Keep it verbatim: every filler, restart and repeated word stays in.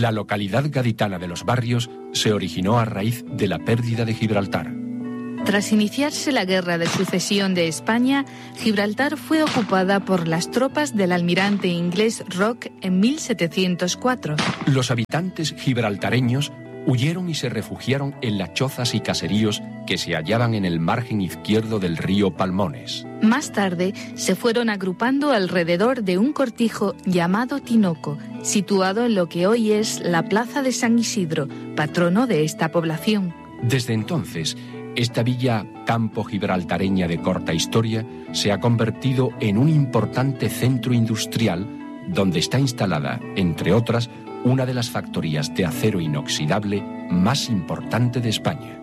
La localidad gaditana de Los Barrios se originó a raíz de la pérdida de Gibraltar. Tras iniciarse la Guerra de Sucesión de España, Gibraltar fue ocupada por las tropas del almirante inglés Rocke en mil setecientos cuatro. Los habitantes gibraltareños huyeron y se refugiaron en las chozas y caseríos que se hallaban en el margen izquierdo del río Palmones. Más tarde se fueron agrupando alrededor de un cortijo llamado Tinoco, situado en lo que hoy es la Plaza de San Isidro, patrono de esta población. Desde entonces, esta villa campo gibraltareña de corta historia se ha convertido en un importante centro industrial donde está instalada, entre otras, una de las factorías de acero inoxidable más importante de España.